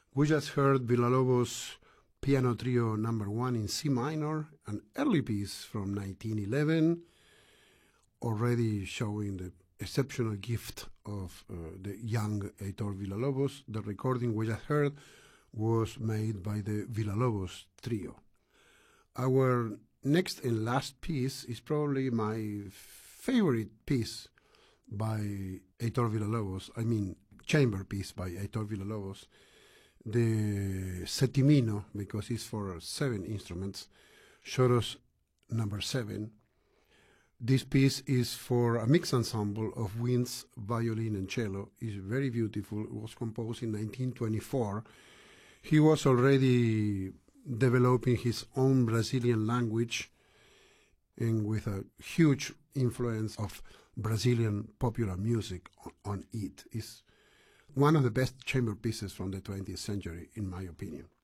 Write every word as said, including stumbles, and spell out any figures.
We just heard Villa-Lobos Piano Trio number one in C minor, an early piece from nineteen eleven, already showing the exceptional gift of uh, the young Heitor Villa-Lobos. The recording we just heard was made by the Villa-Lobos Trio. Our next and last piece is probably my favorite piece by Heitor Villa-Lobos, I mean chamber piece by Heitor Villa-Lobos, the Settimino, because it's for seven instruments, Choros number seven. This piece is for a mixed ensemble of winds, violin, and cello. It's very beautiful. It was composed in nineteen twenty-four. He was already developing his own Brazilian language and with a huge influence of Brazilian popular music on, on it. It's one of the best chamber pieces from the twentieth century, in my opinion.